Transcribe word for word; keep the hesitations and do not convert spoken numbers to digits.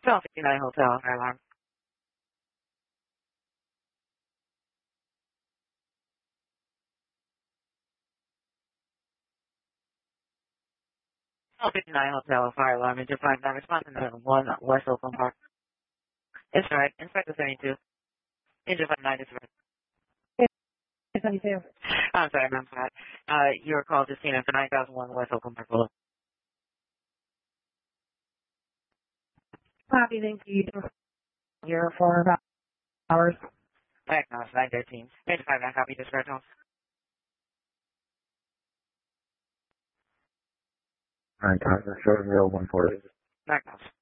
twelve fifty-nine Hotel, fire alarm. twelve fifty-nine Hotel, fire alarm. Engine five nine, responding to one West Oakland Park. It's right. Inspector seventy-two. Engine five nine is right. seventy-two. I'm sorry, I'm sorry. Uh, your call just came in for nine thousand one West Oakland Park Boulevard. Copy, thank you. Here for about hours. Diagnosed nine thirteen. Engine five nine, copy dispatch home. Nine times, seven zero one four. Diagnosed.